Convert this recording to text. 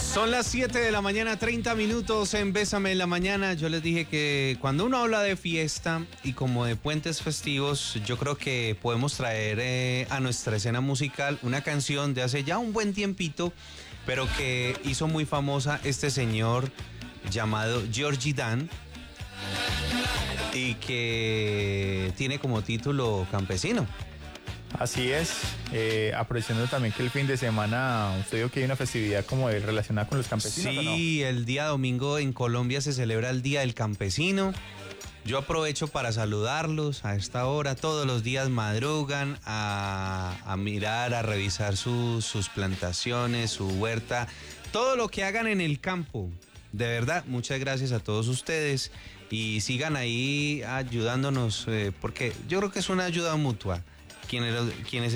Son las 7 de la mañana, 30 minutos en Bésame en la Mañana. Yo les dije que cuando uno habla de fiesta y como de puentes festivos, yo creo que podemos traer a nuestra escena musical una canción de hace ya un buen tiempito, pero que hizo muy famosa este señor llamado Georgie Dan y que tiene como título Campesino. Así es, aprovechando también que el fin de semana, usted dijo que hay una festividad como relacionada con los campesinos, Sí, ¿o no? el día domingo en Colombia se celebra el Día del Campesino. Yo aprovecho para saludarlos a esta hora. Todos los días madrugan a mirar, a revisar sus plantaciones, su huerta, todo lo que hagan en el campo. De verdad, muchas gracias a todos ustedes y sigan ahí ayudándonos, porque yo creo que es una ayuda mutua. Quienes